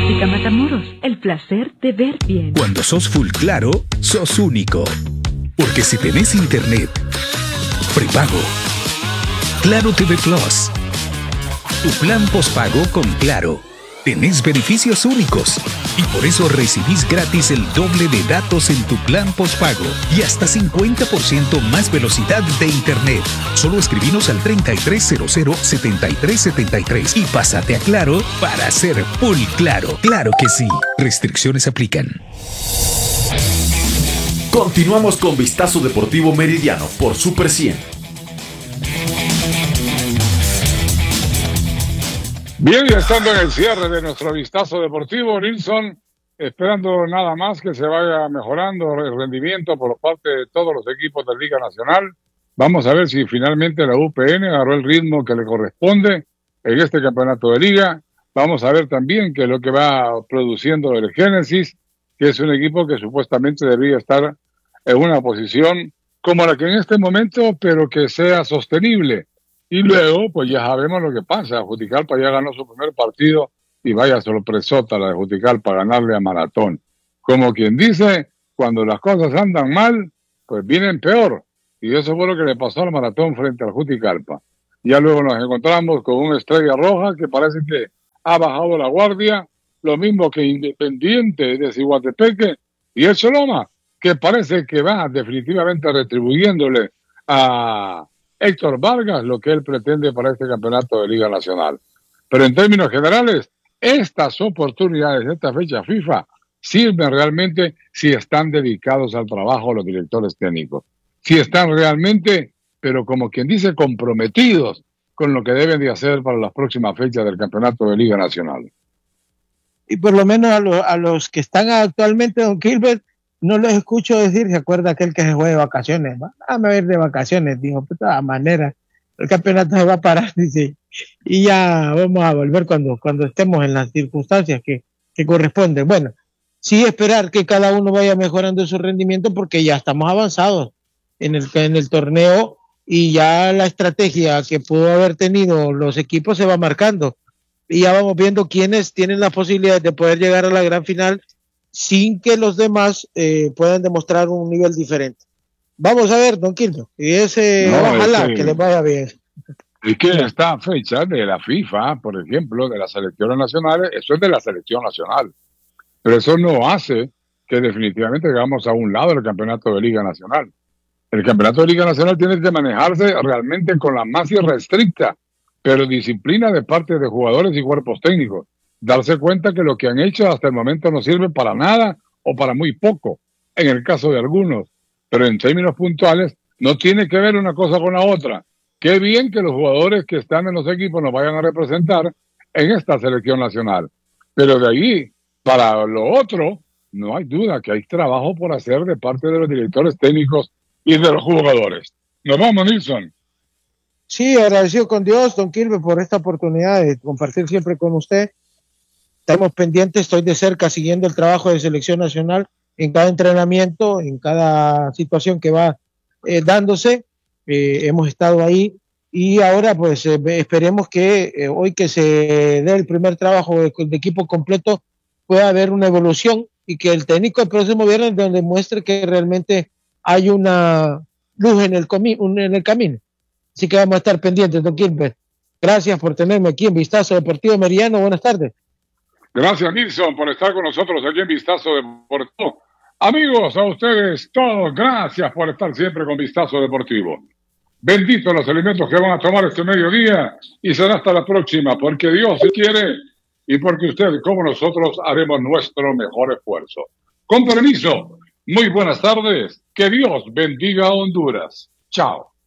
Óptica Matamoros, el placer de ver bien. Cuando sos full claro, sos único. Porque si tenés internet, prepago, Claro TV Plus, tu plan postpago con Claro, tenés beneficios únicos. Y por eso recibís gratis el doble de datos en tu plan postpago y hasta 50% más velocidad de internet. Solo escribinos al 3300-7373 y pásate a Claro para ser full claro. Claro que sí. Restricciones aplican. Continuamos con Vistazo Deportivo Meridiano por Super 100. Bien, ya estando en el cierre de nuestro Vistazo Deportivo, Nilsson, esperando nada más que se vaya mejorando el rendimiento por parte de todos los equipos de Liga Nacional. Vamos a ver si finalmente la UPN agarró el ritmo que le corresponde en este campeonato de Liga. Vamos a ver también qué es lo que va produciendo el Génesis, que es un equipo que supuestamente debería estar en una posición como la que en este momento, pero que sea sostenible. Y luego, pues ya sabemos lo que pasa. Juticalpa ya ganó su primer partido y vaya sorpresota la de Juticalpa ganarle a Maratón. Como quien dice, cuando las cosas andan mal, pues vienen peor. Y eso fue lo que le pasó al Maratón frente al Juticalpa. Ya luego nos encontramos con una Estrella Roja que parece que ha bajado la guardia, lo mismo que Independiente de Ciguatepeque y el Choloma, que parece que va definitivamente retribuyéndole a Héctor Vargas lo que él pretende para este campeonato de Liga Nacional. Pero en términos generales, estas oportunidades de esta fecha FIFA sirven realmente si están dedicados al trabajo los directores técnicos. Si están realmente, pero como quien dice, comprometidos con lo que deben de hacer para las próximas fechas del campeonato de Liga Nacional. Y por lo menos a los que están actualmente, don Gilbert, no les escucho decir, ¿se acuerda aquel que se fue de vacaciones? Vamos a ir de vacaciones, dijo, de todas maneras, el campeonato se va a parar, dice, y ya vamos a volver cuando estemos en las circunstancias que corresponden. Bueno, sí esperar que cada uno vaya mejorando su rendimiento porque ya estamos avanzados en el torneo y ya la estrategia que pudo haber tenido los equipos se va marcando. Y ya vamos viendo quiénes tienen la posibilidad de poder llegar a la gran final sin que los demás puedan demostrar un nivel diferente. Vamos a ver, don Quildo, y ojalá que les vaya bien. Y que esta fecha de la FIFA, por ejemplo, de las selecciones nacionales, eso es de la selección nacional. Pero eso no hace que definitivamente llegamos a un lado del campeonato de Liga Nacional. El campeonato de Liga Nacional tiene que manejarse realmente con la más irrestricta, pero disciplina de parte de jugadores y cuerpos técnicos. Darse cuenta que lo que han hecho hasta el momento no sirve para nada o para muy poco, en el caso de algunos. Pero en términos puntuales, no tiene que ver una cosa con la otra. Qué bien que los jugadores que están en los equipos nos vayan a representar en esta selección nacional. Pero de ahí, para lo otro, no hay duda que hay trabajo por hacer de parte de los directores técnicos y de los jugadores. Nos vamos, Nilsson. Sí, agradecido con Dios, don Quilbe, por esta oportunidad de compartir siempre con usted. Estamos pendientes, estoy de cerca siguiendo el trabajo de selección nacional en cada entrenamiento, en cada situación que va dándose. Hemos estado ahí y ahora pues esperemos que hoy que se dé el primer trabajo de equipo completo pueda haber una evolución y que el técnico el próximo viernes demuestre que realmente hay una luz en el camino. Así que vamos a estar pendientes, don Gilbert. Gracias por tenerme aquí en Vistazo Deportivo Meridiano. Buenas tardes. Gracias, Nilsson, por estar con nosotros aquí en Vistazo Deportivo. Amigos, a ustedes todos, gracias por estar siempre con Vistazo Deportivo. Benditos los alimentos que van a tomar este mediodía y será hasta la próxima, porque Dios quiere y porque usted, como nosotros, haremos nuestro mejor esfuerzo. Con permiso, muy buenas tardes, que Dios bendiga a Honduras. Chao.